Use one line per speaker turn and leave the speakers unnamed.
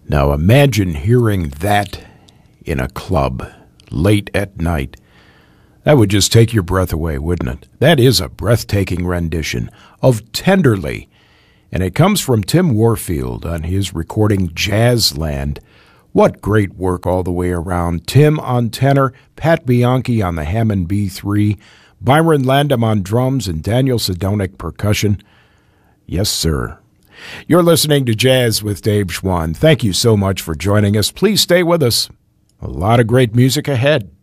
Now imagine hearing that in a club late at night. That would just take your breath away, wouldn't it? That is a breathtaking rendition of Tenderly, and it comes from Tim Warfield on his recording Jazzland. What great work all the way around. Tim on tenor, Pat Bianchi on the Hammond B3, Byron Landam on drums, and Daniel Sedonic percussion. Yes, sir. You're listening to Jazz with Dave Schwann. Thank you so much for joining us. Please stay with us. A lot of great music ahead.